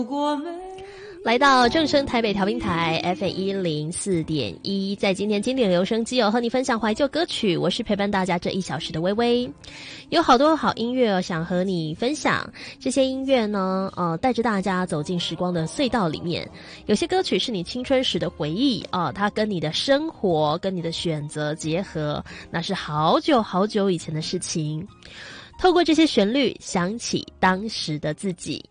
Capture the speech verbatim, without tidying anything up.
来到正声台北调频台 F M 一零四点一，在今天经典留声机哦，和你分享怀旧歌曲，我是陪伴大家这一小时的微微。有好多好音乐哦，想和你分享。这些音乐呢，呃，带着大家走进时光的隧道里面。有些歌曲是你青春时的回忆啊、呃，它跟你的生活、跟你的选择结合，那是好久好久以前的事情。透过这些旋律，想起当时的自己。